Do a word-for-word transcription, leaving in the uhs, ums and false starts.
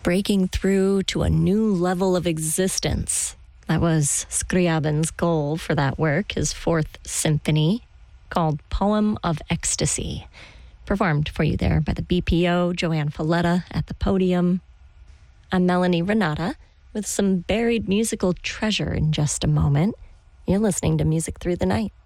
breaking through to a new level of existence. That was Scriabin's goal for that work, his fourth symphony, called Poem of Ecstasy, performed for you there by the B P O, Joanne Falletta at the podium. I'm Melanie Renata with some buried musical treasure in just a moment. You're listening to Music Through the Night.